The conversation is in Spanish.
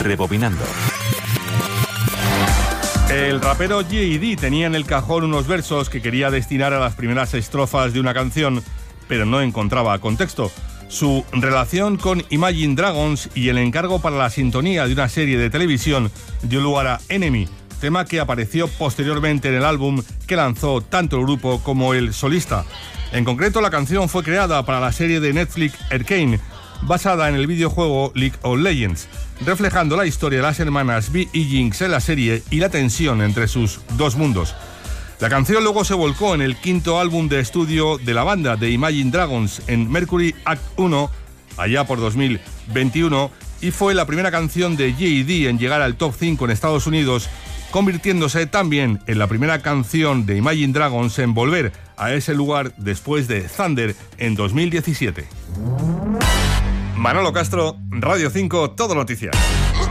Rebobinando. El rapero J.D. tenía en el cajón unos versos que quería destinar a las primeras estrofas de una canción, pero no encontraba contexto. Su relación con Imagine Dragons y el encargo para la sintonía de una serie de televisión dio lugar a Enemy, tema que apareció posteriormente en el álbum que lanzó tanto el grupo como el solista. En concreto, la canción fue creada para la serie de Netflix Arcane, basada en el videojuego League of Legends, reflejando la historia de las hermanas Vi y Jinx en la serie y la tensión entre sus dos mundos. La canción luego se volcó en el quinto álbum de estudio de la banda de Imagine Dragons, en Mercury Act 1, allá por 2021, y fue la primera canción de J.D. en llegar al top 5 en Estados Unidos, convirtiéndose también en la primera canción de Imagine Dragons en volver a ese lugar después de Thunder en 2017. Manolo Castro, Radio 5, Todo Noticias.